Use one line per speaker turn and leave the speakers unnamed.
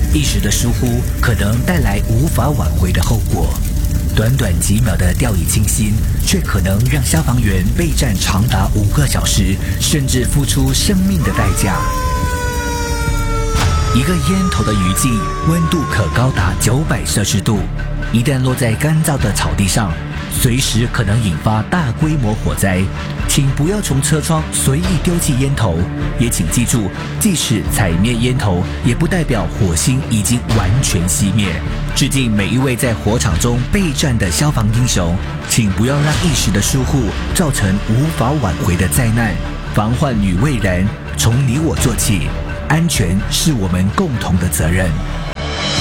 一时的疏忽可能带来无法挽回的后果。短短几秒的掉以轻心，却可能让消防员备战长达5个小时，甚至付出生命的代价。一个烟头的余烬，温度可高达900摄氏度，一旦落在干燥的草地上，随时可能引发大规模火灾。请不要从车窗随意丢弃烟头，也请记住，即使踩灭烟头，也不代表火星已经完全熄灭。致敬每一位在火场中备战的消防英雄，请不要让一时的疏忽造成无法挽回的灾难。防患于未然，从你我做起，安全是我们共同的责任。